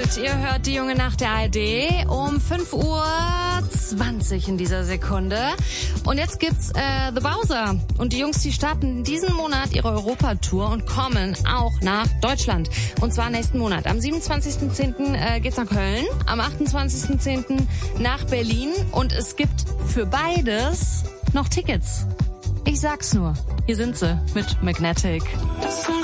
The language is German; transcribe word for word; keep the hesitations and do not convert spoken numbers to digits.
Ihr hört die junge Nacht der A R D um fünf Uhr zwanzig in dieser Sekunde. Und jetzt gibt's äh, The Bowser. Und die Jungs, die starten diesen Monat ihre Europatour und kommen auch nach Deutschland. Und zwar nächsten Monat. Am siebenundzwanzigsten zehnten Äh, geht's nach Köln, am achtundzwanzigsten zehnten nach Berlin. Und es gibt für beides noch Tickets. Ich sag's nur. Hier sind sie mit Magnetic.